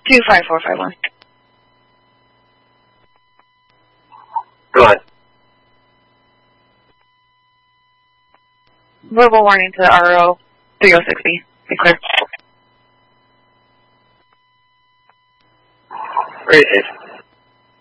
25451. Go ahead. Verbal warning to RO 3060. Be clear. Very safe.